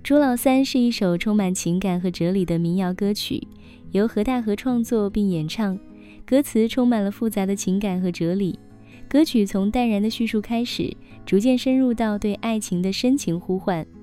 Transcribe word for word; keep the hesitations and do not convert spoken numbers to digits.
朱老三是一首充满情感和哲理的民谣歌曲，由何大河创作并演唱，歌词充满了复杂的情感和哲理。歌曲从淡然的叙述开始，逐渐深入到对爱情的深情呼唤，